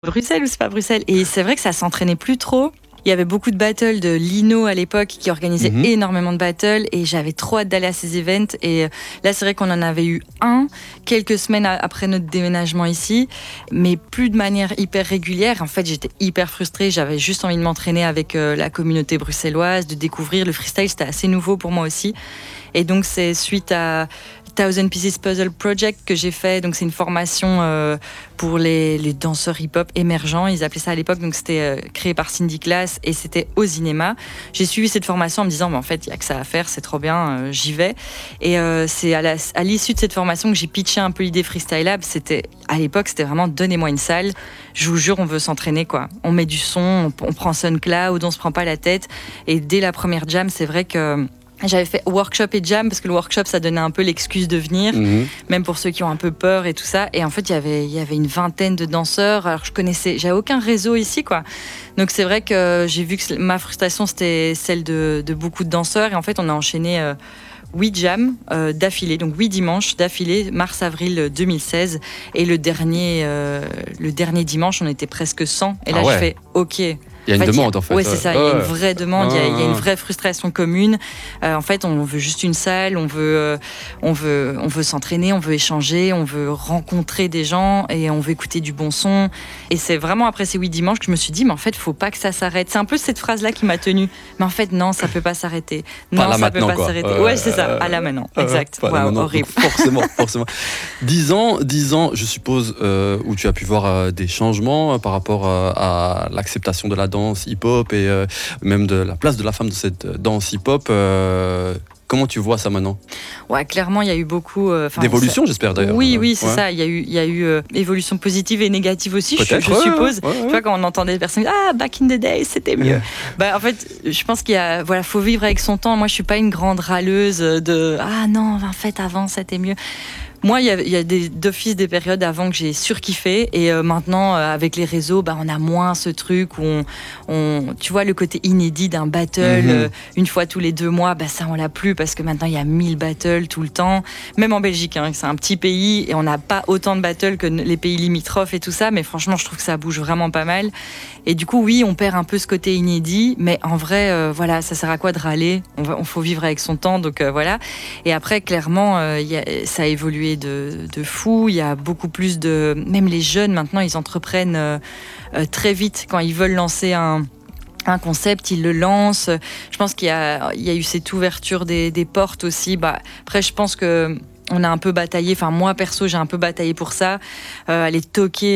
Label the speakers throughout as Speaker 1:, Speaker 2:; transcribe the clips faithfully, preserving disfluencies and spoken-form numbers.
Speaker 1: Bruxelles ou c'est pas Bruxelles? Et c'est vrai que ça s'entraînait plus trop. Il y avait beaucoup de battles de Lino à l'époque qui organisait mmh. énormément de battles et j'avais trop hâte d'aller à ces events. Et là, c'est vrai qu'on en avait eu un quelques semaines après notre déménagement ici, mais plus de manière hyper régulière. En fait, j'étais hyper frustrée. J'avais juste envie de m'entraîner avec la communauté bruxelloise, de découvrir le freestyle. C'était assez nouveau pour moi aussi. Et donc, c'est suite à Thousand Pieces Puzzle Project que j'ai fait. Donc, c'est une formation euh, pour les, les danseurs hip-hop émergents. Ils appelaient ça à l'époque. Donc, c'était euh, créé par Cindy Class et c'était au cinéma. J'ai suivi cette formation en me disant, mais en fait, il n'y a que ça à faire, c'est trop bien, euh, j'y vais. Et euh, c'est à, la, à l'issue de cette formation que j'ai pitché un peu l'idée Freestyle Lab. C'était, à l'époque, c'était vraiment, donnez-moi une salle. Je vous jure, on veut s'entraîner, quoi. On met du son, on, on prend SoundCloud, on se prend pas la tête. Et dès la première jam, c'est vrai que j'avais fait workshop et jam parce que le workshop ça donnait un peu l'excuse de venir, mmh. même pour ceux qui ont un peu peur et tout ça. Et en fait il y avait il y avait une vingtaine de danseurs. Alors je connaissais, j'avais aucun réseau ici quoi. Donc c'est vrai que j'ai vu que ma frustration c'était celle de, de beaucoup de danseurs et en fait on a enchaîné euh, huit jams euh, d'affilée, donc huit dimanches d'affilée, mars-avril deux mille seize. Et le dernier euh, le dernier dimanche on était presque cent. Et là ah ouais. je fais ok.
Speaker 2: Il y a une
Speaker 1: en fait,
Speaker 2: demande en fait.
Speaker 1: Oui, c'est ça, il y a une vraie demande, il y a, il y a une vraie frustration commune. Euh, en fait, on veut juste une salle, on veut, euh, on veut, on veut s'entraîner, on veut échanger, on veut rencontrer des gens et on veut écouter du bon son. Et c'est vraiment après ces huit dimanches que je me suis dit, mais en fait, il ne faut pas que ça s'arrête. C'est un peu cette phrase-là qui m'a tenue. Mais en fait, non, ça ne peut pas s'arrêter. Non,
Speaker 2: pas
Speaker 1: ça ne peut pas
Speaker 2: quoi.
Speaker 1: s'arrêter.
Speaker 2: Euh,
Speaker 1: ouais, c'est ça, à la maintenant. Euh, exact.
Speaker 2: Wow,
Speaker 1: maintenant. Horrible.
Speaker 2: Donc, forcément, forcément. Dix ans, dix ans, je suppose, euh, où tu as pu voir euh, des changements euh, par rapport euh, à l'acceptation de la danse hip-hop et euh, même de la place de la femme de cette danse hip-hop. Euh, comment tu vois ça maintenant ?
Speaker 1: Ouais, clairement, il y a eu beaucoup... Euh,
Speaker 2: d'évolution, j'espère d'ailleurs.
Speaker 1: Oui, oui, c'est
Speaker 2: ouais.
Speaker 1: ça. Il y a eu, il y a eu euh, évolution positive et négative aussi, je, je
Speaker 2: ouais,
Speaker 1: suppose.
Speaker 2: Ouais, ouais.
Speaker 1: Tu vois, quand on entendait des personnes dire « Ah, back in the day, c'était mieux. Yeah. » Bah, en fait, je pense qu'il y a... Voilà, faut vivre avec son temps. Moi, je suis pas une grande râleuse de « Ah non, en fait, avant, c'était mieux. » Moi, il y a, il y a des, d'office des périodes avant que j'ai surkiffé et euh, maintenant, euh, avec les réseaux, bah, on a moins ce truc où on, on, tu vois, le côté inédit d'un battle mm-hmm. euh, une fois tous les deux mois, bah, ça, on l'a plus parce que maintenant, il y a mille battles tout le temps. Même en Belgique, hein, c'est un petit pays et on n'a pas autant de battles que les pays limitrophes et tout ça, mais franchement, je trouve que ça bouge vraiment pas mal. Et du coup, oui, on perd un peu ce côté inédit, mais en vrai, euh, voilà, ça sert à quoi de râler ? On, va, on faut vivre avec son temps, donc euh, voilà. Et après, clairement, euh, y a, ça a évolué de, de fou. Il y a beaucoup plus de... Même les jeunes, maintenant, ils entreprennent euh, euh, très vite quand ils veulent lancer un... un concept, ils le lancent. Je pense qu'il y a, il y a eu cette ouverture des, des portes aussi. Bah, après, je pense que on a un peu bataillé, enfin moi perso j'ai un peu bataillé pour ça, euh, aller toquer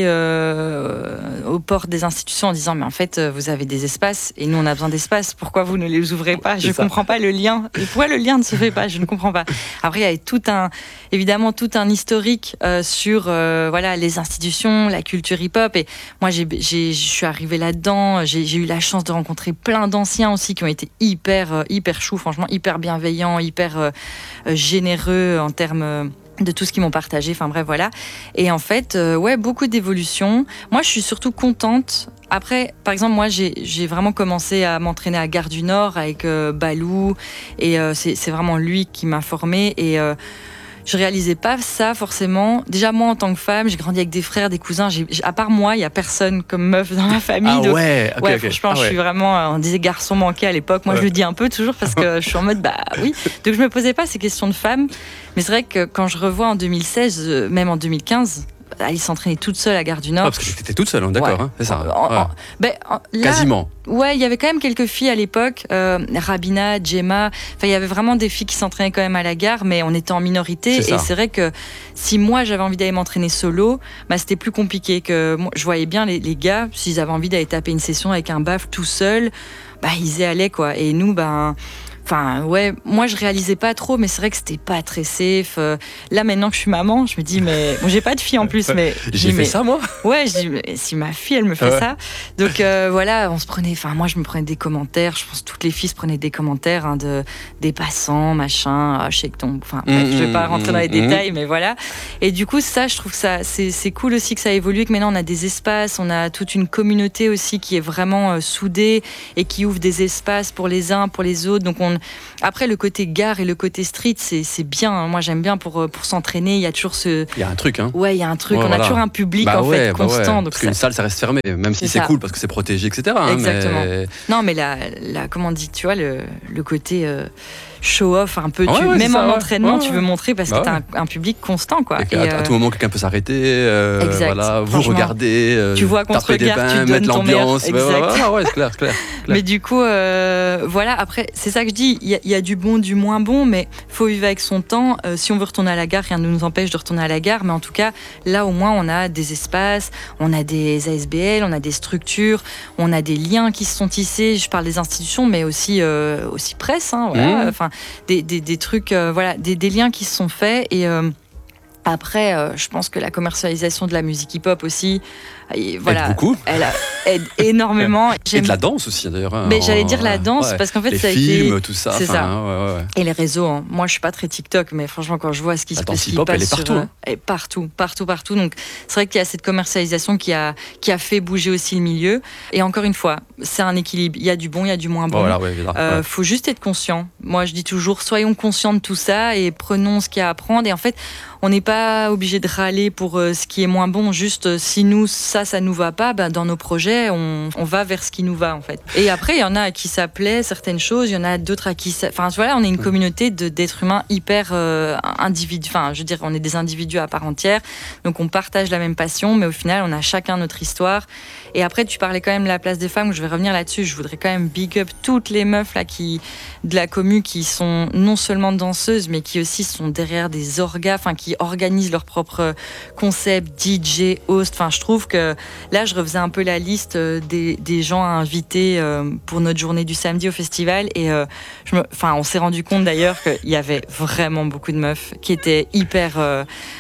Speaker 1: euh, aux portes des institutions en disant mais en fait vous avez des espaces et nous on a besoin d'espace, pourquoi vous ne les ouvrez pas ? Je ne comprends pas le lien, pourquoi le lien ne se fait pas ? Je ne comprends pas. Après il y avait tout un, évidemment tout un historique euh, sur euh, voilà, les institutions, la culture hip-hop et moi j'ai, j'ai, je suis arrivée là-dedans, j'ai, j'ai eu la chance de rencontrer plein d'anciens aussi qui ont été hyper, hyper choux, franchement hyper bienveillants, hyper euh, généreux en termes de tout ce qu'ils m'ont partagé, enfin bref, voilà. Et en fait, euh, ouais, beaucoup d'évolution. Moi, je suis surtout contente. Après, par exemple, moi, j'ai, j'ai vraiment commencé à m'entraîner à Gare du Nord avec euh, Balou, et euh, c'est, c'est vraiment lui qui m'a formée, et euh, je réalisais pas ça forcément. Déjà, moi, en tant que femme, j'ai grandi avec des frères, des cousins. J'ai, à part moi, il y a personne comme meuf dans ma famille.
Speaker 2: Ah
Speaker 1: donc,
Speaker 2: ouais, okay,
Speaker 1: ouais,
Speaker 2: okay.
Speaker 1: franchement,
Speaker 2: ah ouais.
Speaker 1: je suis vraiment, on disait garçon manqué à l'époque. Moi, ouais. je le dis un peu toujours parce que je suis en mode, bah oui. Donc, je me posais pas ces questions de femme. Mais c'est vrai que quand je revois en deux mille seize, même en deux mille quinze, elle s'entraînait toute seule à Gare du Nord.
Speaker 2: Ah, parce que tu étais toute seule, hein, d'accord,
Speaker 1: ouais.
Speaker 2: hein, c'est ça.
Speaker 1: En,
Speaker 2: ouais.
Speaker 1: en, ben, en, là,
Speaker 2: Quasiment.
Speaker 1: Ouais, il y avait quand même quelques filles à l'époque, euh, Rabina, Gemma, enfin il y avait vraiment des filles qui s'entraînaient quand même à la gare, mais on était en minorité. C'est et c'est vrai que si moi j'avais envie d'aller m'entraîner solo, bah, c'était plus compliqué. Que moi, je voyais bien les, les gars, s'ils avaient envie d'aller taper une session avec un baf tout seul, bah, ils y allaient quoi. Et nous, ben... Enfin, ouais, moi je réalisais pas trop, mais c'est vrai que c'était pas très safe. Euh, là, maintenant que je suis maman, je me dis, mais bon, j'ai pas de fille en plus, mais
Speaker 2: j'ai fait
Speaker 1: mais,
Speaker 2: ça moi.
Speaker 1: Ouais, je dis, mais si ma fille elle me fait
Speaker 2: ouais.
Speaker 1: ça, donc euh, voilà, on se prenait. Enfin, moi je me prenais des commentaires. Je pense que toutes les filles se prenaient des commentaires hein, de des passants, machin. Ah, je sais que ton. Enfin, bref, mmh, je vais pas rentrer dans les mmh, détails, mais voilà. Et du coup, ça, je trouve que ça, c'est c'est cool aussi que ça a évolué, que maintenant on a des espaces, on a toute une communauté aussi qui est vraiment euh, soudée et qui ouvre des espaces pour les uns, pour les autres. Donc on monde. Après, le côté gare et le côté street, c'est, c'est bien. Hein. Moi, j'aime bien pour, pour s'entraîner. Il y a toujours ce.
Speaker 2: Il y a un truc, hein.
Speaker 1: Ouais, il y a un truc.
Speaker 2: Ouais,
Speaker 1: On
Speaker 2: voilà.
Speaker 1: a toujours un public,
Speaker 2: bah
Speaker 1: en
Speaker 2: ouais,
Speaker 1: fait,
Speaker 2: bah
Speaker 1: constant.
Speaker 2: ouais.
Speaker 1: Donc
Speaker 2: parce qu'une
Speaker 1: ça...
Speaker 2: salle, ça reste fermé, même si
Speaker 1: c'est,
Speaker 2: c'est
Speaker 1: ça.
Speaker 2: cool parce que c'est protégé, et cetera. Hein,
Speaker 1: Exactement.
Speaker 2: Mais...
Speaker 1: Non, mais la, la, comment on dit, tu vois, le, le côté euh, show-off, un peu.
Speaker 2: Ouais,
Speaker 1: tu,
Speaker 2: ouais,
Speaker 1: même
Speaker 2: ça,
Speaker 1: en
Speaker 2: ouais.
Speaker 1: entraînement,
Speaker 2: Ouais,
Speaker 1: tu
Speaker 2: ouais.
Speaker 1: veux montrer parce
Speaker 2: Bah
Speaker 1: que
Speaker 2: ouais.
Speaker 1: t'as un, un public constant, quoi.
Speaker 2: Et,
Speaker 1: Et,
Speaker 2: à, à
Speaker 1: euh,
Speaker 2: tout moment, quelqu'un peut s'arrêter, euh,
Speaker 1: exact.
Speaker 2: voilà, vous
Speaker 1: Franchement,
Speaker 2: regardez, euh,
Speaker 1: tu vois qu'on te
Speaker 2: taper des
Speaker 1: regarde, tu
Speaker 2: bains,
Speaker 1: donnes
Speaker 2: mettre
Speaker 1: ton
Speaker 2: l'ambiance.
Speaker 1: meilleur.
Speaker 2: Ouais, ouais,
Speaker 1: Exact.
Speaker 2: ouais, ouais, c'est clair, clair, clair.
Speaker 1: Mais du coup, euh, voilà, après, c'est ça que je dis, il y, a- il y a du bon, du moins bon, mais faut vivre avec son temps. Euh, si on veut retourner à la gare, rien ne nous empêche de retourner à la gare, mais en tout cas, là au moins, on a des espaces, on a des A S B L, on a des structures, on a des liens qui se sont tissés. Je parle des institutions, mais aussi, euh, aussi presse, hein, voilà,
Speaker 2: Mmh.
Speaker 1: enfin, des, des, des trucs, euh, voilà, des, des liens qui se sont faits. Et euh, après, euh, je pense que la commercialisation de la musique hip-hop aussi, et voilà,
Speaker 2: Aide beaucoup.
Speaker 1: elle a- aide énormément.
Speaker 2: Et
Speaker 1: J'aime-
Speaker 2: de la danse aussi, d'ailleurs. hein,
Speaker 1: Mais
Speaker 2: en-
Speaker 1: j'allais dire la danse,
Speaker 2: ouais.
Speaker 1: parce qu'en fait,
Speaker 2: les
Speaker 1: ça a
Speaker 2: films,
Speaker 1: été...
Speaker 2: tout ça.
Speaker 1: c'est
Speaker 2: enfin,
Speaker 1: ça.
Speaker 2: hein, ouais, ouais.
Speaker 1: Et les réseaux, hein. Moi je suis pas très TikTok, mais franchement quand je vois ce qui
Speaker 2: La
Speaker 1: se
Speaker 2: danse
Speaker 1: ce qui
Speaker 2: hip-hop,
Speaker 1: passe
Speaker 2: elle est
Speaker 1: sur,
Speaker 2: partout,
Speaker 1: euh,
Speaker 2: hein.
Speaker 1: elle est partout, partout, partout. Donc c'est vrai qu'il y a cette commercialisation qui a, qui a fait bouger aussi le milieu. Et encore une fois, c'est un équilibre. Il y a du bon, il y a du moins bon.
Speaker 2: Voilà, ouais, évidemment.
Speaker 1: Euh,
Speaker 2: Ouais.
Speaker 1: faut juste être conscient. Moi je dis toujours, soyons conscients de tout ça et prenons ce qu'il y a à apprendre. Et en fait, on n'est pas obligé de râler pour euh, ce qui est moins bon. Juste euh, si nous ça, ça nous va pas, ben, dans nos projets, on, on va vers ce qui nous va en fait. Et après, il y en a à qui ça plaît certaines choses, il y en a d'autres à qui ça. Enfin voilà, on est une communauté de, d'êtres humains hyper euh, individus. Enfin, je veux dire, on est des individus à part entière. Donc on partage la même passion, mais au final, on a chacun notre histoire. Et après, tu parlais quand même de la place des femmes. Je vais revenir là-dessus. Je voudrais quand même big up toutes les meufs là qui de la commu qui sont non seulement danseuses, mais qui aussi sont derrière des orgas, enfin qui organisent leur propre concept, D J, host. Enfin, je trouve que là, je refaisais un peu la liste des, des gens à inviter euh, pour notre journée du samedi au festival. Et euh, je me, enfin, on s'est rendu compte d'ailleurs qu'il y avait vraiment beaucoup de meufs qui étaient hyper... Euh,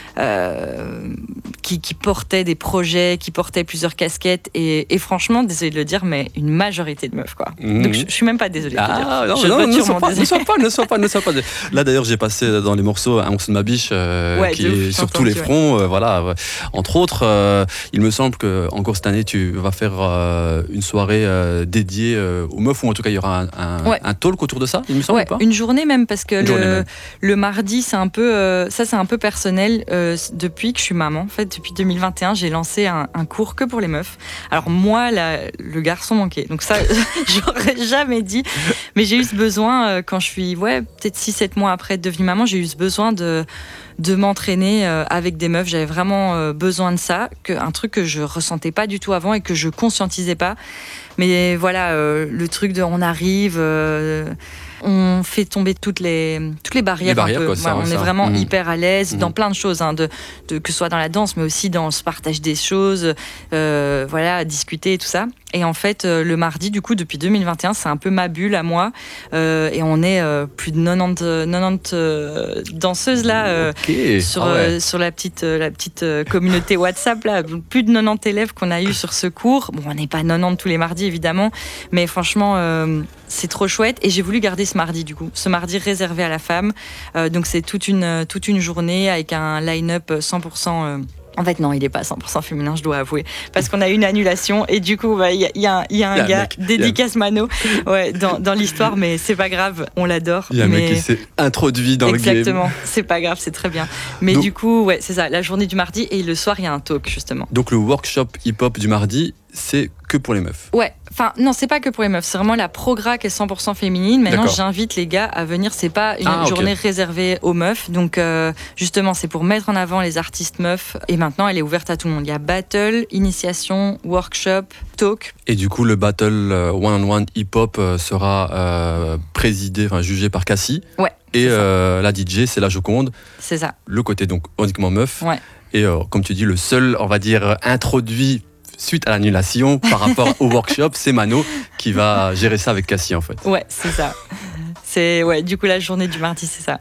Speaker 1: Euh, qui, qui portaient des projets, qui portaient plusieurs casquettes et, et franchement, désolé de le dire, mais une majorité de meufs quoi.
Speaker 2: Mmh.
Speaker 1: Donc je, je suis même pas désolée de le dire.
Speaker 2: Ah, non,
Speaker 1: Je
Speaker 2: non,
Speaker 1: retire
Speaker 2: ne sois
Speaker 1: mon
Speaker 2: pas,
Speaker 1: désolé.
Speaker 2: ne sois pas, ne sois pas, ne sois pas. Là, d'ailleurs, j'ai passé dans les morceaux un morceau de ma biche euh,
Speaker 1: Ouais,
Speaker 2: qui
Speaker 1: de ouf,
Speaker 2: est
Speaker 1: j'ai
Speaker 2: sur tous
Speaker 1: entendu,
Speaker 2: les fronts. euh, voilà. ouais. Entre autres, euh, il me semble que encore cette année, tu vas faire euh, une soirée euh, dédiée euh, aux meufs, ou en tout cas, il y aura un, un,
Speaker 1: Ouais.
Speaker 2: un talk autour de ça, il me semble,
Speaker 1: Ouais,
Speaker 2: ou pas
Speaker 1: une journée même parce que
Speaker 2: Une journée
Speaker 1: le,
Speaker 2: même.
Speaker 1: le mardi c'est un peu euh, ça c'est un peu personnel euh, depuis que je suis maman en fait depuis deux mille vingt et un j'ai lancé un, un cours que pour les meufs. Alors moi la, le garçon manquait donc ça j'aurais jamais dit mais j'ai eu ce besoin euh, quand je suis ouais peut-être six sept mois après être devenue maman j'ai eu ce besoin de de m'entraîner euh, avec des meufs. J'avais vraiment euh, besoin de ça, que, un truc que je ressentais pas du tout avant et que je conscientisais pas. Mais voilà, euh, le truc de on arrive, euh, on fait tomber toutes les, toutes les barrières.
Speaker 2: Les barrières,
Speaker 1: un peu.
Speaker 2: quoi, ça,
Speaker 1: Voilà, on
Speaker 2: ça.
Speaker 1: est vraiment
Speaker 2: Mmh.
Speaker 1: hyper à l'aise
Speaker 2: Mmh.
Speaker 1: dans plein de choses, hein, de, de, que ce soit dans la danse, mais aussi dans le partage des choses, euh, voilà, discuter et tout ça. Et en fait, euh, le mardi, du coup, depuis deux mille vingt et un, c'est un peu ma bulle à moi. Euh, et on est euh, plus de quatre-vingt-dix, quatre-vingt-dix euh, danseuses là. Euh,
Speaker 2: Ok.
Speaker 1: sur,
Speaker 2: Ah ouais.
Speaker 1: euh, sur la petite, euh, la petite euh, communauté WhatsApp, là, plus de quatre-vingt-dix élèves qu'on a eu sur ce cours. Bon, on n'est pas quatre-vingt-dix tous les mardis, évidemment, mais franchement, euh, c'est trop chouette. Et j'ai voulu garder ce mardi, du coup, ce mardi réservé à la femme. Euh, donc, c'est toute une, toute une journée avec un line-up cent pour cent... Euh, En fait, non, il n'est pas cent pour cent féminin, je dois avouer. Parce qu'on a eu une annulation et du coup, il bah, y, y, y a un
Speaker 2: Y a un
Speaker 1: gars,
Speaker 2: mec,
Speaker 1: dédicace Mano, ouais, dans, dans l'histoire, mais c'est pas grave, on l'adore.
Speaker 2: Il y a un
Speaker 1: mais...
Speaker 2: mec qui s'est introduit dans
Speaker 1: Exactement,
Speaker 2: le game.
Speaker 1: c'est pas grave, c'est très bien. Mais
Speaker 2: Donc-
Speaker 1: du coup, ouais, c'est ça, la journée du mardi et le soir, il y a un talk, justement.
Speaker 2: Donc le workshop hip-hop du mardi, c'est que pour les meufs.
Speaker 1: Ouais, enfin, non, c'est pas que pour les meufs, c'est vraiment la progra qui est cent pour cent féminine. Maintenant,
Speaker 2: D'accord.
Speaker 1: j'invite les gars à venir, c'est pas une
Speaker 2: Ah, ok.
Speaker 1: journée réservée aux meufs. Donc, euh, justement, c'est pour mettre en avant les artistes meufs. Et maintenant, elle est ouverte à tout le monde. Il y a battle, initiation, workshop, talk.
Speaker 2: Et du coup, le battle euh, one-on-one hip-hop euh, sera euh, présidé, enfin jugé par Cassie.
Speaker 1: Ouais.
Speaker 2: Et
Speaker 1: c'est ça.
Speaker 2: euh, la D J, c'est la Joconde.
Speaker 1: C'est ça.
Speaker 2: Le côté donc uniquement meuf.
Speaker 1: Ouais.
Speaker 2: Et euh, comme tu dis, le seul, on va dire, introduit suite à l'annulation par rapport au workshop, c'est Mano qui va gérer ça avec Cassie en fait.
Speaker 1: Ouais, c'est ça. C'est, ouais, du coup, la journée du mardi, c'est ça.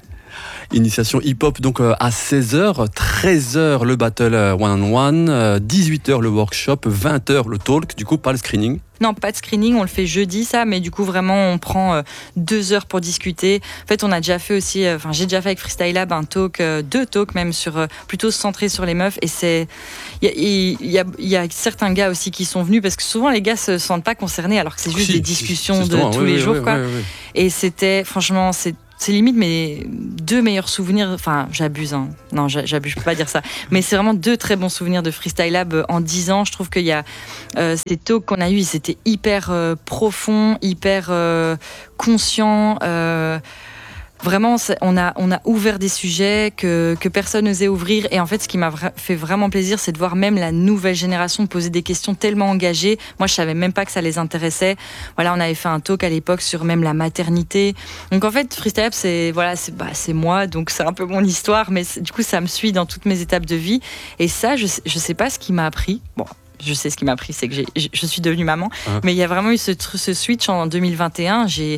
Speaker 2: Initiation hip-hop donc euh, à seize heures, treize heures le battle euh, one-on-one, euh, dix-huit heures le workshop, vingt heures le talk, du coup pas le screening.
Speaker 1: Non, pas de screening, on le fait jeudi ça, mais du coup vraiment on prend euh, deux heures pour discuter. En fait on a déjà fait aussi, enfin euh, j'ai déjà fait avec Freestyle Lab un talk, euh, deux talks même, sur euh, plutôt centré sur les meufs, et c'est il y, y, y, a, y a certains gars aussi qui sont venus, parce que souvent les gars se sentent pas concernés alors que c'est juste si, des discussions si, de tous oui, les oui, jours oui, quoi. Oui, oui. Et c'était franchement c'est C'est limite mes deux meilleurs souvenirs, enfin j'abuse, hein. non j'abuse, je peux pas dire ça, mais c'est vraiment deux très bons souvenirs de Freestyle Lab en dix ans. Je trouve qu'il y a euh, ces talks qu'on a eu, c'était hyper euh, profond, hyper euh, conscient. Euh, Vraiment, on a, on a ouvert des sujets que, que personne n'osait ouvrir. Et en fait, ce qui m'a vra- fait vraiment plaisir, c'est de voir même la nouvelle génération poser des questions tellement engagées. Moi, je savais même pas que ça les intéressait. Voilà, on avait fait un talk à l'époque sur même la maternité. Donc en fait, Freestyle Lab, c'est, voilà, c'est, bah, c'est moi, donc c'est un peu mon histoire. Mais du coup, ça me suit dans toutes mes étapes de vie. Et ça, je, je sais pas ce qui m'a appris. Bon. Je sais ce qui m'a appris, c'est que j'ai, je suis devenue maman. Hein. Mais il y a vraiment eu ce, ce switch en deux mille vingt et un. J'ai,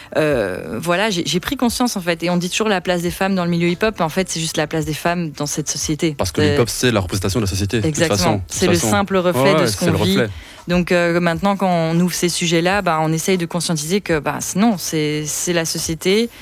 Speaker 1: euh, voilà, j'ai, j'ai pris conscience en fait. Et on dit toujours la place des femmes dans le milieu hip-hop. Mais en fait, c'est juste la place des femmes dans cette société.
Speaker 2: Parce que le hip-hop, c'est la représentation de la société.
Speaker 1: Exactement.
Speaker 2: De toute façon, de
Speaker 1: c'est
Speaker 2: toute
Speaker 1: le
Speaker 2: façon.
Speaker 1: simple reflet
Speaker 2: ouais,
Speaker 1: de ce qu'on vit. Reflet. Donc euh, maintenant, quand on ouvre ces sujets-là, bah, on essaye de conscientiser que bah, non, c'est, c'est la société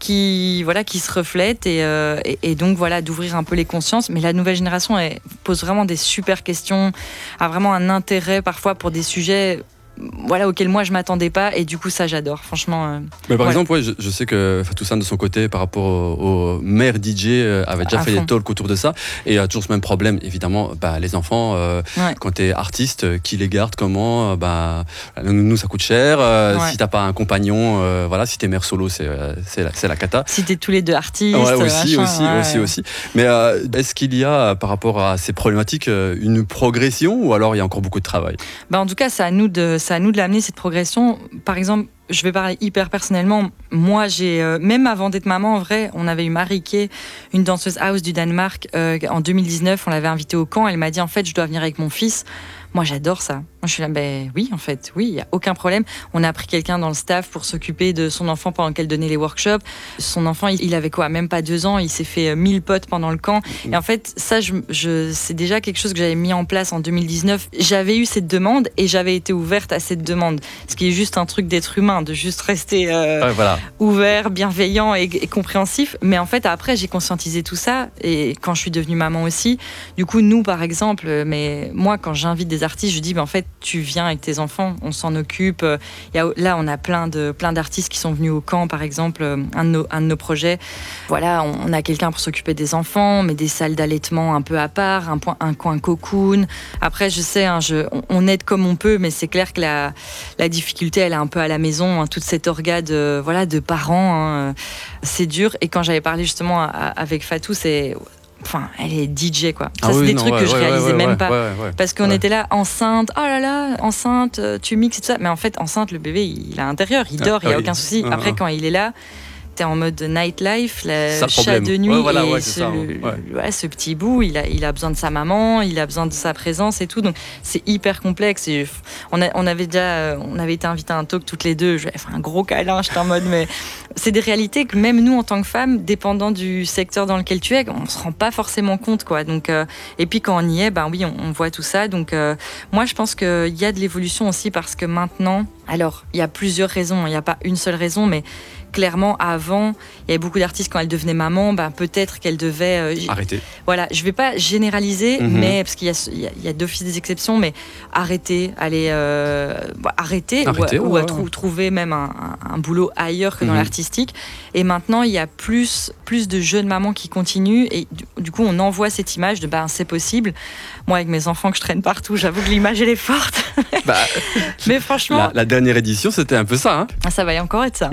Speaker 1: qui voilà qui se reflète et, euh, et, et donc voilà d'ouvrir un peu les consciences. Mais la nouvelle génération elle pose vraiment des super questions, a vraiment un intérêt parfois pour des sujets voilà auquel moi je m'attendais pas, et du coup ça j'adore franchement. euh,
Speaker 2: Mais par
Speaker 1: ouais.
Speaker 2: exemple ouais, je, je sais que Fatoussane de son côté par rapport au, au maire D J euh, avait déjà à fait fond. Des talks autour de ça, et il y a toujours ce même problème évidemment, bah, les enfants euh, ouais. quand t'es artiste, euh, qui les garde comment, bah, nous ça coûte cher, euh, ouais. si t'as pas un compagnon, euh, voilà, si t'es mère solo c'est, euh, c'est, la, c'est la cata,
Speaker 1: si t'es tous les deux artistes
Speaker 2: ouais, aussi,
Speaker 1: machin,
Speaker 2: aussi,
Speaker 1: ouais.
Speaker 2: aussi, aussi. Mais euh, est-ce qu'il y a par rapport à ces problématiques une progression, ou alors il y a encore beaucoup de travail?
Speaker 1: Bah, en tout cas c'est à nous de, c'est à nous de l'amener cette progression. Par exemple, je vais parler hyper personnellement. Moi, j'ai euh, même avant d'être maman, en vrai, on avait eu Marie Kay, une danseuse house du Danemark, euh, en deux mille dix-neuf. On l'avait invitée au camp. Elle m'a dit en fait, je dois venir avec mon fils. Moi, j'adore ça. Moi, je suis là, ben oui, en fait, oui, il y a aucun problème. On a pris quelqu'un dans le staff pour s'occuper de son enfant pendant qu'elle donnait les workshops. Son enfant, il, il avait quoi, même pas deux ans. Il s'est fait mille potes pendant le camp. Et en fait, ça, je, je, c'est déjà quelque chose que j'avais mis en place en deux mille dix-neuf. J'avais eu cette demande et j'avais été ouverte à cette demande. Ce qui est juste un truc d'être humain, de juste rester euh, ouais, voilà. ouvert, bienveillant et, et compréhensif. Mais en fait, après, j'ai conscientisé tout ça. Et quand je suis devenue maman aussi, du coup, nous, par exemple, mais moi, quand j'invite des artistes, je dis, ben, en fait, tu viens avec tes enfants, on s'en occupe. Il y a, là, on a plein, de, plein d'artistes qui sont venus au camp, par exemple, un de nos, un de nos projets. Voilà, on, on a quelqu'un pour s'occuper des enfants, mais des salles d'allaitement un peu à part, un, point, un coin cocoon. Après, je sais, hein, je, on, on aide comme on peut, mais c'est clair que la, la difficulté, elle est un peu à la maison, hein, toute cette orga de, voilà, de parents, hein, c'est dur. Et quand j'avais parlé justement à, à, avec Fatou, c'est... Enfin, elle est D J quoi. Ça, ah c'est oui, des non, trucs ouais, que je ouais, réalisais ouais, même ouais, pas. Ouais, ouais, Parce qu'on ouais. était là, enceinte, oh là là, enceinte, tu mixes et tout ça. Mais en fait, enceinte, le bébé, il est à l'intérieur, il dort, il ah, n'y a oui. aucun souci. Ah, Après, ah. quand il est là, t'es en mode nightlife, le chat de nuit, ouais, voilà, ouais, et ce, ça, ouais. Ouais, ce petit bout, il a, il a besoin de sa maman, il a besoin de sa présence et tout. Donc, c'est hyper complexe. Et on, a, on avait déjà, on avait été invités à un talk toutes les deux. Je vais faire un gros câlin, j'étais en mode, mais c'est des réalités que même nous, en tant que femmes, dépendant du secteur dans lequel tu es, on se rend pas forcément compte, quoi. Donc, euh, et puis quand on y est, ben oui, on, on voit tout ça. Donc, euh, moi, je pense qu'il y a de l'évolution aussi parce que maintenant, alors, il y a plusieurs raisons. Il n'y a pas une seule raison, mais clairement, avant, il y avait beaucoup d'artistes, quand elles devenaient maman, ben, peut-être qu'elles devaient... Euh,
Speaker 2: arrêter.
Speaker 1: Voilà, je ne vais pas généraliser, mm-hmm. mais, parce qu'il y a, il y a, il y a d'office des exceptions, mais arrêter, aller... Euh, bah, arrêter, arrêter, ou, ouais, ou à trou- trouver même un, un, un boulot ailleurs que mm-hmm. dans l'artistique. Et maintenant, il y a plus, plus de jeunes mamans qui continuent, et du, du coup, on envoie cette image de ben, c'est possible. Moi, avec mes enfants que je traîne partout, j'avoue que l'image, elle est forte. Bah, mais franchement...
Speaker 2: La, la dernière édition, c'était un peu ça. Hein.
Speaker 1: Ah, ça va y encore être ça.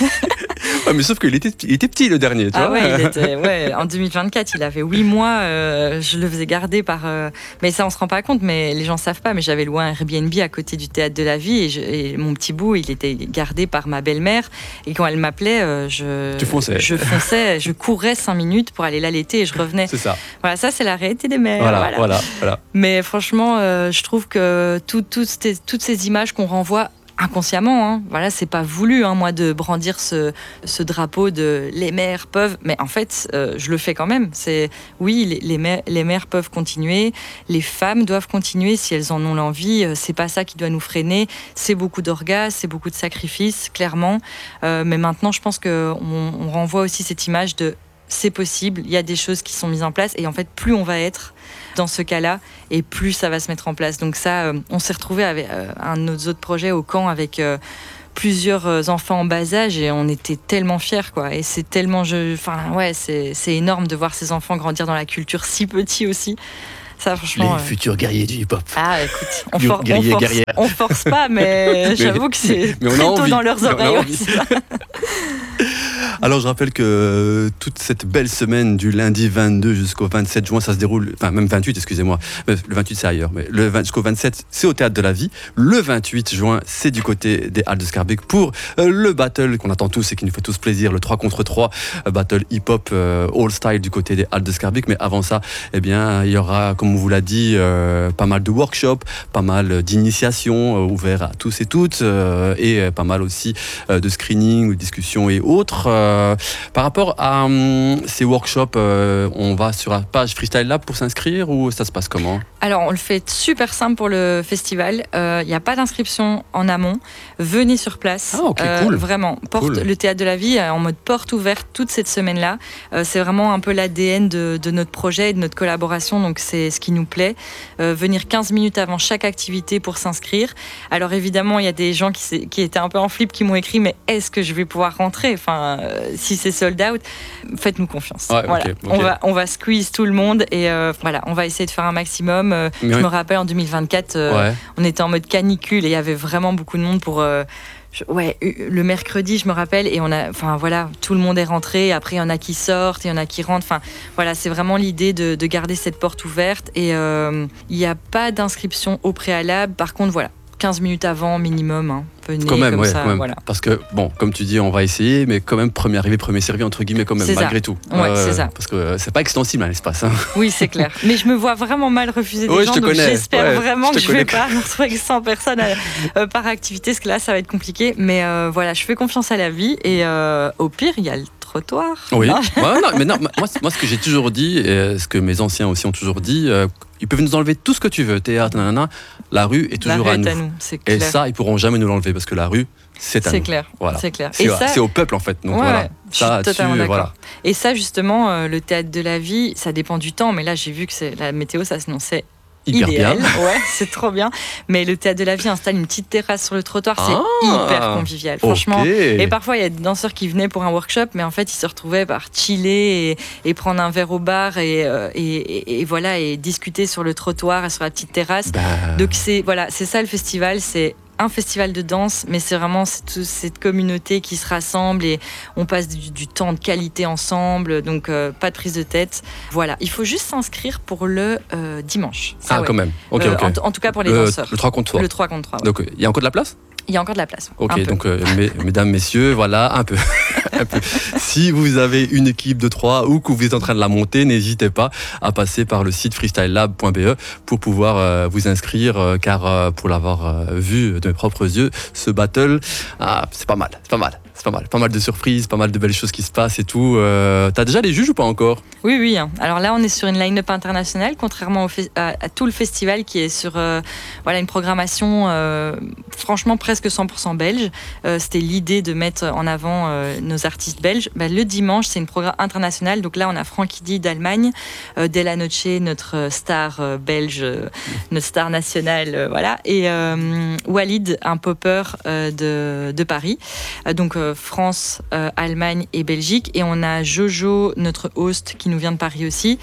Speaker 2: Ouais, mais sauf qu'il était, il était petit le dernier, tu
Speaker 1: ah
Speaker 2: vois.
Speaker 1: Ouais, il était, ouais, en deux mille vingt-quatre, il avait huit mois. Euh, je le faisais garder par. Euh, mais ça, on se rend pas compte, mais les gens savent pas. Mais j'avais loué un Airbnb à côté du théâtre de la vie, et, je, et mon petit bout, il était gardé par ma belle-mère. Et quand elle m'appelait, euh, je.
Speaker 2: Tu fonçais.
Speaker 1: Je fonçais, je courais cinq minutes pour aller l'allaiter et je revenais.
Speaker 2: C'est ça.
Speaker 1: Voilà, ça, c'est la réalité des mères.
Speaker 2: Voilà,
Speaker 1: voilà.
Speaker 2: voilà, voilà.
Speaker 1: Mais franchement, euh, je trouve que tout, tout, toutes ces images qu'on renvoie. inconsciemment, hein. Voilà, c'est pas voulu, hein, moi, de brandir ce, ce drapeau de les mères peuvent, mais en fait, euh, je le fais quand même. C'est oui, les, les, mères, les mères peuvent continuer, les femmes doivent continuer si elles en ont l'envie. C'est pas ça qui doit nous freiner. C'est beaucoup d'orgasmes, c'est beaucoup de sacrifices, clairement. Euh, mais maintenant, je pense que on, on renvoie aussi cette image de c'est possible. Il y a des choses qui sont mises en place, et en fait, plus on va être dans ce cas-là, et plus ça va se mettre en place. Donc ça, euh, on s'est retrouvé avec euh, un de nos autres projets au camp avec euh, plusieurs enfants en bas âge, et on était tellement fiers, quoi. Et c'est tellement, je, enfin ouais, c'est, c'est énorme de voir ces enfants grandir dans la culture si petits aussi. Ça, franchement,
Speaker 3: les euh... futurs guerriers du hip-hop.
Speaker 1: Ah, écoute, on, for- Guerrier, on, force, on force pas, mais j'avoue que c'est mais très tôt dans leurs oreilles.
Speaker 2: Alors, je rappelle que toute cette belle semaine du lundi vingt-deux jusqu'au vingt-sept juin, ça se déroule, enfin même vingt-huit, excusez-moi, le vingt-huit c'est ailleurs, mais le vingt jusqu'au vingt-sept, c'est au Théâtre de la Vie. Le vingt-huit juin, c'est du côté des Halles de Schaerbeek pour euh, le battle qu'on attend tous et qui nous fait tous plaisir, le trois contre trois, euh, battle hip-hop euh, all style du côté des Halles de Schaerbeek. Mais avant ça, eh bien, il y aura, comme on vous l'a dit, euh, pas mal de workshops, pas mal d'initiations euh, ouverts à tous et toutes, euh, et euh, pas mal aussi euh, de screening, de discussions et autres. Euh, par rapport à um, ces workshops, euh, on va sur la page Freestyle Lab pour s'inscrire, ou ça se passe comment ?
Speaker 1: Alors, on le fait super simple pour le festival. Il euh, n'y a pas d'inscription en amont. Venez sur place.
Speaker 2: Ah, ok, euh, cool.
Speaker 1: Vraiment, porte, cool. Le Théâtre de la Vie en mode porte ouverte toute cette semaine-là. Euh, c'est vraiment un peu l'A D N de, de notre projet et de notre collaboration. Donc, c'est ce qui nous plaît. Euh, venir quinze minutes avant chaque activité pour s'inscrire. Alors, évidemment, il y a des gens qui, qui étaient un peu en flip qui m'ont écrit « Mais est-ce que je vais pouvoir rentrer ?» Enfin, euh, si c'est sold out, faites-nous confiance.
Speaker 2: Ouais,
Speaker 1: voilà.
Speaker 2: okay, okay.
Speaker 1: On, va, on va squeeze tout le monde et euh, voilà, on va essayer de faire un maximum. Euh, je oui. me rappelle, en deux mille vingt-quatre, euh, ouais. on était en mode canicule et il y avait vraiment beaucoup de monde pour... Euh, je, ouais, le mercredi, je me rappelle, et on a, enfin voilà, tout le monde est rentré. Après, il y en a qui sortent, il y en a qui rentrent. Enfin, voilà, c'est vraiment l'idée de, de garder cette porte ouverte. Et il euh, n'y a pas d'inscription au préalable. Par contre, voilà, quinze minutes avant minimum, hein. Venez
Speaker 2: quand même,
Speaker 1: comme
Speaker 2: ouais,
Speaker 1: ça,
Speaker 2: quand même.
Speaker 1: Voilà.
Speaker 2: Parce que, bon, comme tu dis, on va essayer, mais quand même, premier arrivé, premier servi, entre guillemets, quand même,
Speaker 1: c'est
Speaker 2: malgré
Speaker 1: ça.
Speaker 2: tout.
Speaker 1: Ouais,
Speaker 2: euh,
Speaker 1: c'est ça.
Speaker 2: Parce que euh, c'est pas extensible, hein, l'espace. Hein.
Speaker 1: Oui, c'est clair. Mais je me vois vraiment mal refuser des
Speaker 2: ouais,
Speaker 1: gens,
Speaker 2: je te
Speaker 1: donc
Speaker 2: connais.
Speaker 1: j'espère
Speaker 2: ouais,
Speaker 1: vraiment
Speaker 2: je
Speaker 1: que je vais pas me retrouver avec cent personnes à, euh, par activité, parce que là, ça va être compliqué. Mais euh, voilà, je fais confiance à la vie, et euh, au pire, il y a le trottoir.
Speaker 2: Oui,
Speaker 1: non,
Speaker 2: ouais, non mais non, moi, moi, ce que j'ai toujours dit, et ce que mes anciens aussi ont toujours dit, euh, ils peuvent nous enlever tout ce que tu veux, théâtre, nanana, la rue est toujours
Speaker 1: la rue
Speaker 2: à, nous.
Speaker 1: Est à nous. C'est clair.
Speaker 2: Et ça, ils pourront jamais nous l'enlever, parce que la rue, c'est à
Speaker 1: c'est
Speaker 2: nous.
Speaker 1: Clair.
Speaker 2: Voilà.
Speaker 1: C'est clair.
Speaker 2: C'est,
Speaker 1: et
Speaker 2: ça,
Speaker 1: ça,
Speaker 2: c'est au peuple, en fait. Donc,
Speaker 1: ouais,
Speaker 2: voilà.
Speaker 1: Je suis
Speaker 2: ça,
Speaker 1: totalement
Speaker 2: tu,
Speaker 1: d'accord.
Speaker 2: Voilà.
Speaker 1: Et ça, justement, euh, le Théâtre de la Vie, ça dépend du temps. Mais là, j'ai vu que c'est, la météo, ça s'annonçait
Speaker 2: hyper
Speaker 1: idéal.
Speaker 2: bien.
Speaker 1: Ouais, c'est trop bien. Mais le Théâtre de la Vie installe une petite terrasse sur le trottoir. C'est ah, hyper convivial, franchement.
Speaker 2: Okay.
Speaker 1: Et parfois, il y a des danseurs qui venaient pour un workshop, mais en fait, ils se retrouvaient par chiller et, et prendre un verre au bar et, et, et, et voilà, et discuter sur le trottoir et sur la petite terrasse.
Speaker 2: Bah...
Speaker 1: Donc, c'est, voilà, c'est ça le festival. C'est un festival de danse, mais c'est vraiment cette, cette communauté qui se rassemble et on passe du, du temps de qualité ensemble, donc euh, pas de prise de tête. Voilà, il faut juste s'inscrire pour le euh, dimanche. Ça,
Speaker 2: ah,
Speaker 1: ouais.
Speaker 2: quand même. Ok,
Speaker 1: euh,
Speaker 2: ok.
Speaker 1: En, en tout cas pour les
Speaker 2: le,
Speaker 1: danseurs.
Speaker 2: Le trois contre trois.
Speaker 1: Le trois contre trois. Ouais.
Speaker 2: Donc, il y a encore de la place ?
Speaker 1: Il y a encore de la place.
Speaker 2: Ok, donc euh, mes, mesdames, messieurs, voilà, un peu. un peu. Si vous avez une équipe de trois ou que vous êtes en train de la monter, n'hésitez pas à passer par le site freestyle lab point b e pour pouvoir euh, vous inscrire, euh, car euh, pour l'avoir euh, vu de mes propres yeux, ce battle, ah, c'est pas mal, c'est pas mal. C'est pas mal, pas mal de surprises, pas mal de belles choses qui se passent et tout. Euh, t'as déjà les juges ou pas encore ?
Speaker 1: Oui, oui. Alors là, on est sur une line-up internationale, contrairement au fe- à, à tout le festival qui est sur euh, voilà, une programmation euh, franchement presque cent pour cent belge. Euh, c'était l'idée de mettre en avant euh, nos artistes belges. Ben, le dimanche, c'est une programme internationale. Donc là, on a Frankie D d'Allemagne, euh, Della Noce, notre star euh, belge, euh, notre star nationale, euh, voilà, et euh, Walid, un popper euh, de, de Paris. Euh, donc euh, France, euh, Allemagne et Belgique. Et on a Jojo, notre host, qui nous vient de Paris aussi.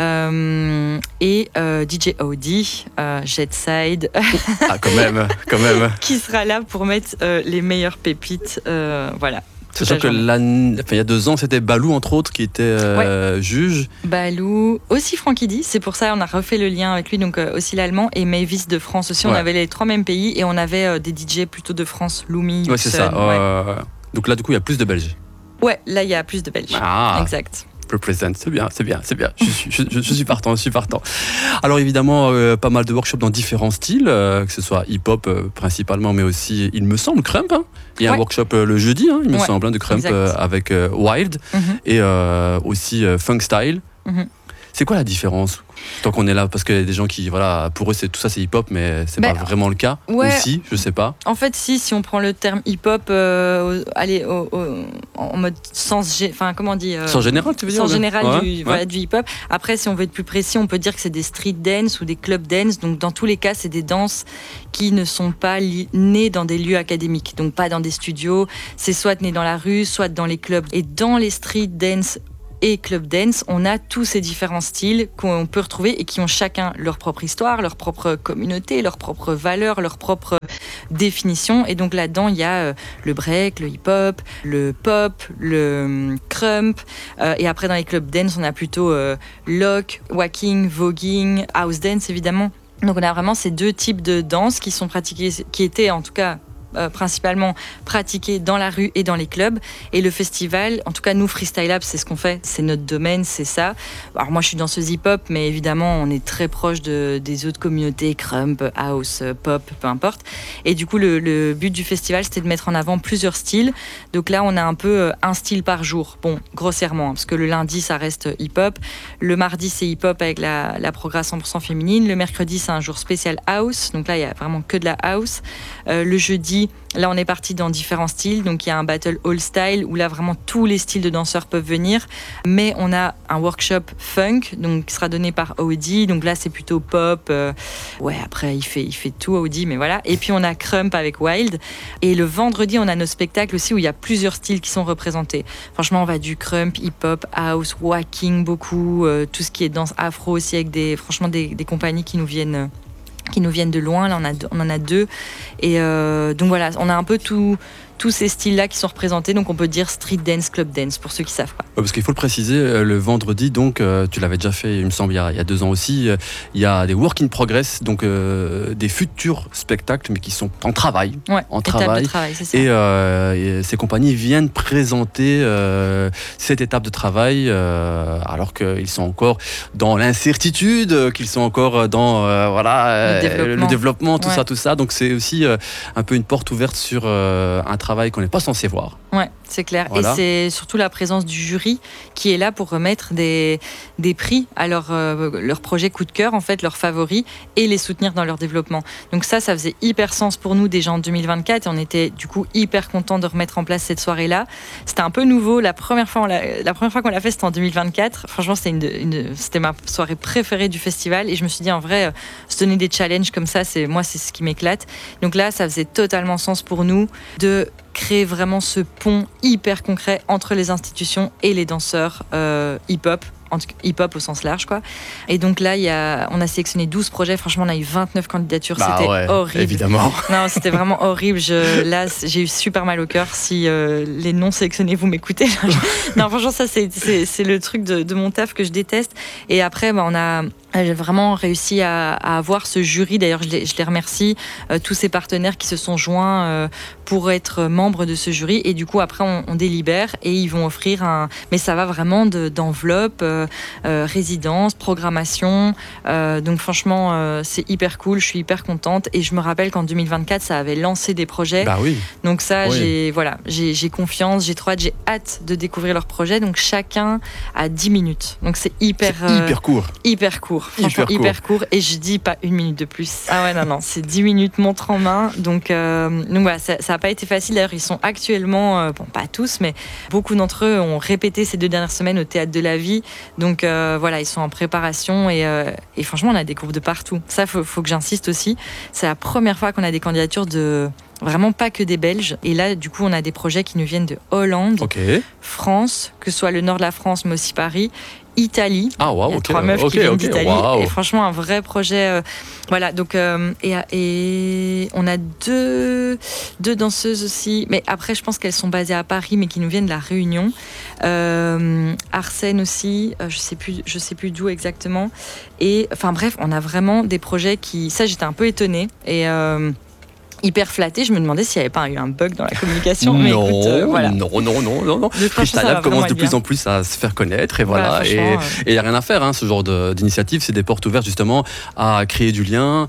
Speaker 1: Euh, et euh, D J Audi, euh, Jetside.
Speaker 2: Ah, quand même, quand même.
Speaker 1: Qui sera là pour mettre euh, les meilleures pépites. Euh, voilà.
Speaker 2: Sachant que l'année, enfin, il y a deux ans, c'était Balou, entre autres, qui était euh, ouais. juge.
Speaker 1: Balou, aussi Frankie D. C'est pour ça qu'on a refait le lien avec lui. Donc euh, aussi l'allemand et Mavis de France aussi. Ouais. On avait les trois mêmes pays et on avait euh, des D J plutôt de France, Lumi,
Speaker 2: ouais, c'est ça. Ouais. Euh, donc là, du coup, il y a plus de Belges.
Speaker 1: Ouais, là, il y a plus de Belges.
Speaker 2: Ah.
Speaker 1: Exact.
Speaker 2: represent, c'est bien, c'est bien, c'est bien. Je suis, je, je suis partant, je suis partant. Alors évidemment, euh, pas mal de workshops dans différents styles, euh, que ce soit hip-hop euh, principalement, mais aussi, il me semble, crump. Hein. Il y a ouais. un workshop euh, le jeudi, hein, il me ouais. semble, hein, de crump euh, avec euh, Wild mm-hmm. et euh, aussi euh, funk style. Mm-hmm. C'est quoi la différence tant qu'on est là? Parce qu'il y a des gens qui, voilà, pour eux, c'est, tout ça c'est hip-hop, mais c'est bah, pas vraiment le cas. Ouais. Ou si, je sais pas.
Speaker 1: En fait, si, si on prend le terme hip-hop, euh, allez, au, au, en mode sens, enfin, comment on dit euh,
Speaker 2: Sens général, tu veux dire?
Speaker 1: Sens général
Speaker 2: ouais.
Speaker 1: du, ouais. Voilà, du hip-hop. Après, si on veut être plus précis, on peut dire que c'est des street dance ou des club dance. Donc, dans tous les cas, c'est des danses qui ne sont pas li- nées dans des lieux académiques, donc pas dans des studios. C'est soit né dans la rue, soit dans les clubs. Et dans les street dance et club dance, on a tous ces différents styles qu'on peut retrouver et qui ont chacun leur propre histoire, leur propre communauté, leur propre valeur, leur propre définition. Et donc là-dedans, il y a euh, le break, le hip-hop, le pop, le crump. Euh, et après, dans les club dance, on a plutôt euh, lock, walking, voguing, house dance, évidemment. Donc on a vraiment ces deux types de danses qui sont pratiquées, qui étaient en tout cas Euh, principalement pratiqués dans la rue et dans les clubs. Et le festival, en tout cas nous Freestyle Lab, c'est ce qu'on fait, c'est notre domaine, c'est ça. Alors moi je suis danseuse hip-hop, mais évidemment on est très proche de, des autres communautés, crump, house, pop, peu importe. Et du coup le, le but du festival, c'était de mettre en avant plusieurs styles. Donc là on a un peu un style par jour, bon grossièrement, hein, parce que le lundi ça reste hip-hop, le mardi c'est hip-hop avec la, la progrès cent pour cent féminine, le mercredi c'est un jour spécial house, donc là il y a vraiment que de la house. Euh, le jeudi, là on est parti dans différents styles, donc il y a un battle all style où là vraiment tous les styles de danseurs peuvent venir, mais on a un workshop funk donc qui sera donné par Audi, donc là c'est plutôt pop, euh, ouais après il fait, il fait tout Audi, mais voilà. Et puis on a crump avec Wild, et le vendredi on a nos spectacles aussi où il y a plusieurs styles qui sont représentés. Franchement on va du crump, hip-hop, house, walking beaucoup, euh, tout ce qui est danse afro aussi avec des, franchement des, des compagnies qui nous viennent euh, qui nous viennent de loin. Là on, a, on en a deux et euh, donc voilà, on a un peu tout, tous ces styles-là qui sont représentés, donc on peut dire street dance, club dance pour ceux qui savent pas.
Speaker 2: Parce qu'il faut le préciser, le vendredi, donc tu l'avais déjà fait, il me semble, il y a, il y a deux ans aussi, il y a des work in progress, donc euh, des futurs spectacles, mais qui sont en travail.
Speaker 1: Ouais,
Speaker 2: en
Speaker 1: étape
Speaker 2: travail.
Speaker 1: de travail, c'est ça.
Speaker 2: Et, euh, et ces compagnies viennent présenter euh, cette étape de travail, euh, alors qu'ils sont encore dans l'incertitude, qu'ils sont encore dans euh, voilà,
Speaker 1: le développement,
Speaker 2: le développement tout
Speaker 1: ouais.
Speaker 2: ça, tout ça. Donc c'est aussi euh, un peu une porte ouverte sur euh, un travail qu'on n'est pas censé voir.
Speaker 1: Ouais, c'est clair.
Speaker 2: Voilà.
Speaker 1: Et c'est surtout la présence du jury qui est là pour remettre des, des prix à leur, euh, leur projet coup de cœur, en fait, leurs favoris, et les soutenir dans leur développement. Donc ça, ça faisait hyper sens pour nous déjà en deux mille vingt-quatre, et on était du coup hyper contents de remettre en place cette soirée-là. C'était un peu nouveau. La première fois, on l'a, la première fois qu'on l'a fait, c'était en deux mille vingt-quatre. Franchement, c'était, une, une, c'était ma soirée préférée du festival, et je me suis dit, en vrai, euh, se donner des challenges comme ça, c'est, moi, c'est ce qui m'éclate. Donc là, ça faisait totalement sens pour nous de créer vraiment ce pont hyper concret entre les institutions et les danseurs euh, hip-hop, en tout cas, hip-hop au sens large, quoi. Et donc là, il y a, on a sélectionné douze projets. Franchement, on a eu vingt-neuf candidatures.
Speaker 2: Bah
Speaker 1: c'était
Speaker 2: ouais,
Speaker 1: horrible.
Speaker 2: Évidemment.
Speaker 1: Non, c'était vraiment horrible. Je, là, j'ai eu super mal au cœur. Si euh, les non sélectionnés, vous m'écoutez. Non, franchement, ça, c'est, c'est, c'est le truc de, de mon taf que je déteste. Et après, bah, on a j'ai vraiment réussi à, à avoir ce jury. D'ailleurs, je les, je les remercie, euh, tous ces partenaires qui se sont joints euh, pour être membres de ce jury. Et du coup, après, on, on délibère et ils vont offrir un... Mais ça va vraiment de, d'enveloppe, euh, euh, résidence, programmation. Euh, donc franchement, euh, c'est hyper cool. Je suis hyper contente. Et je me rappelle qu'en deux mille vingt-quatre, ça avait lancé des projets.
Speaker 2: Bah oui.
Speaker 1: Donc ça,
Speaker 2: oui.
Speaker 1: j'ai, voilà, j'ai, j'ai confiance, j'ai trop hâte, j'ai hâte de découvrir leurs projets. Donc chacun a dix minutes. Donc c'est hyper...
Speaker 2: C'est hyper euh, court.
Speaker 1: Hyper court. Franchement, hyper, hyper court. court. Et je dis pas une minute de plus. Ah ouais, non, non, c'est dix minutes montre en main. Donc, euh, donc voilà, ça n'a pas été facile. D'ailleurs, ils sont actuellement, euh, bon, pas tous, mais beaucoup d'entre eux ont répété ces deux dernières semaines au Théâtre de la Vie. Donc euh, voilà, ils sont en préparation. Et, euh, et franchement, on a des groupes de partout. Ça, il faut, faut que j'insiste aussi. C'est la première fois qu'on a des candidatures de... Vraiment pas que des Belges. Et là, du coup, on a des projets qui nous viennent de Hollande,
Speaker 2: okay.
Speaker 1: France, que ce soit le nord de la France, mais aussi Paris, Italie.
Speaker 2: Ah, wow,
Speaker 1: il y a
Speaker 2: okay.
Speaker 1: trois meufs
Speaker 2: okay,
Speaker 1: qui viennent
Speaker 2: okay,
Speaker 1: d'Italie.
Speaker 2: wow.
Speaker 1: Et franchement, un vrai projet. Euh, voilà, donc, euh, et, et on a deux, deux danseuses aussi. Mais après, je pense qu'elles sont basées à Paris, mais qui nous viennent de la Réunion. Euh, Arsène aussi, euh, je sais plus, je sais plus d'où exactement. Et enfin, bref, on a vraiment des projets qui. Ça, j'étais un peu étonnée. Et. Euh, hyper flattée. Je me demandais s'il n'y avait pas eu un bug dans la communication. Mais
Speaker 2: non,
Speaker 1: écoute, euh, voilà.
Speaker 2: non, non, non, non, non. Freestyle Lab commence de plus en plus à se faire connaître et voilà.
Speaker 1: Voilà,
Speaker 2: et il n'y a rien à faire, hein, ce genre de, d'initiative. C'est des portes ouvertes justement à créer du lien,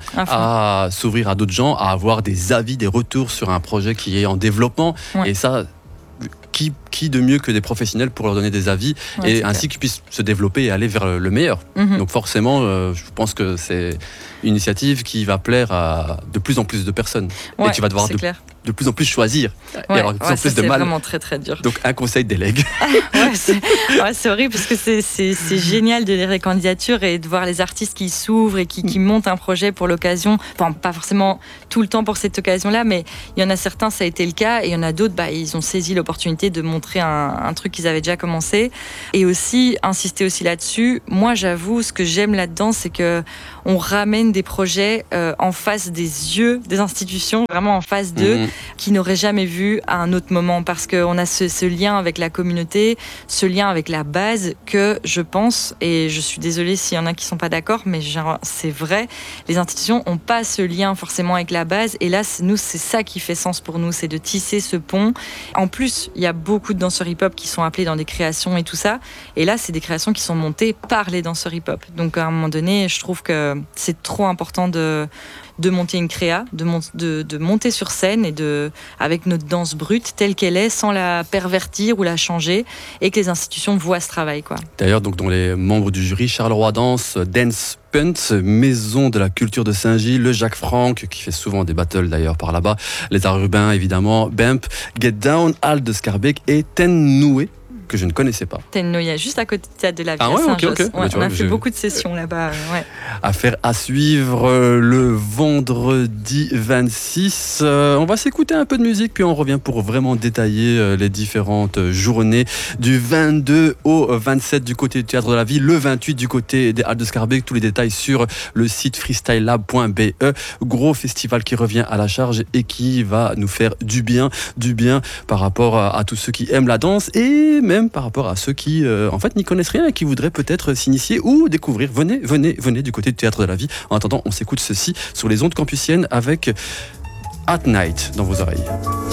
Speaker 2: à s'ouvrir à d'autres gens, à avoir des avis, des retours sur un projet qui est en développement. Ouais. Et ça, qui, qui de mieux que des professionnels pour leur donner des avis ouais, et ainsi clair. qu'ils puissent se développer et aller vers le, le meilleur. Mm-hmm. Donc forcément, euh, je pense que c'est une initiative qui va plaire à de plus en plus de personnes.
Speaker 1: Ouais,
Speaker 2: et tu vas devoir de, de plus en plus choisir.
Speaker 1: Ouais,
Speaker 2: et alors de plus
Speaker 1: ouais,
Speaker 2: en plus
Speaker 1: ça,
Speaker 2: de mal.
Speaker 1: C'est vraiment très très dur.
Speaker 2: Donc un conseil délègue.
Speaker 1: ouais, c'est, ouais, c'est horrible parce que c'est, c'est, c'est génial de lire les candidatures et de voir les artistes qui s'ouvrent et qui, qui montent un projet pour l'occasion. Enfin, pas forcément tout le temps pour cette occasion-là, mais il y en a certains, ça a été le cas, et il y en a d'autres, bah, ils ont saisi l'opportunité de montrer un, un truc qu'ils avaient déjà commencé. Et aussi, insister aussi là-dessus. Moi, j'avoue, ce que j'aime là-dedans, c'est que on ramène des projets euh, en face des yeux des institutions, vraiment en face d'eux, mmh. qui n'auraient jamais vu à un autre moment, parce qu'on a ce, ce lien avec la communauté, ce lien avec la base que je pense, et je suis désolée s'il y en a qui ne sont pas d'accord, mais genre, c'est vrai, les institutions n'ont pas ce lien forcément avec la base, et là, c'est, nous, c'est ça qui fait sens pour nous, c'est de tisser ce pont. En plus, il y a beaucoup de danseurs hip-hop qui sont appelés dans des créations et tout ça, et là, c'est des créations qui sont montées par les danseurs hip-hop. Donc, à un moment donné, je trouve que c'est trop important de, de monter une créa, de, mon, de, de monter sur scène et de, avec notre danse brute telle qu'elle est, sans la pervertir ou la changer, et que les institutions voient ce travail, quoi.
Speaker 2: D'ailleurs, donc, dans les membres du jury, Charleroi Danse, Dance Punt, Maison de la Culture de Saint-Gilles, le Jacques Franck, qui fait souvent des battles d'ailleurs par là-bas, les Arts Urbains évidemment, Bemp, Get Down, Al de Scarbeck et Ten Noué, que je ne connaissais pas.
Speaker 1: Tennoya, juste à côté de la ville
Speaker 2: ah ouais,
Speaker 1: Saint-Josse.
Speaker 2: Okay, okay.
Speaker 1: Ouais,
Speaker 2: tu
Speaker 1: on
Speaker 2: vois,
Speaker 1: a fait
Speaker 2: je...
Speaker 1: beaucoup de sessions là-bas. Ouais.
Speaker 2: Affaire à suivre euh, le vendredi vingt-six. Euh, on va s'écouter un peu de musique, puis on revient pour vraiment détailler euh, les différentes journées du vingt-deux au vingt-sept du côté du Théâtre de la Ville, le vingt-huit du côté des Halles de Scarbeck. Tous les détails sur le site freestyle lab point b e. Gros festival qui revient à la charge et qui va nous faire du bien, du bien par rapport à, à tous ceux qui aiment la danse et même par rapport à ceux qui euh, en fait n'y connaissent rien et qui voudraient peut-être s'initier ou découvrir. Venez, venez, venez du côté du Théâtre de la Vie. En attendant, on s'écoute ceci sur les ondes campusiennes avec At Night dans vos oreilles.